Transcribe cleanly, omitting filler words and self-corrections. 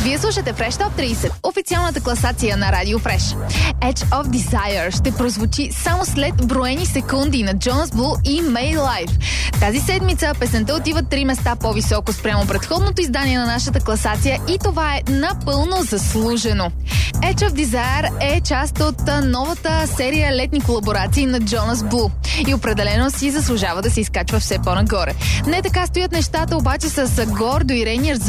Вие слушате Fresh Top 30, официалната класация на Радио Fresh. Edge of Desire ще прозвучи само след броени секунди на Jonas Blue и May Life. Тази седмица песента отива 3 места по-високо спрямо предходното издание на нашата класация и това е напълно заслужено. Edge of Desire е част от новата серия летни колаборации на Jonas Blue и определено си заслужава да се изкачва все по-нагоре. Не така стоят нещата обаче с Гордо и Рейниер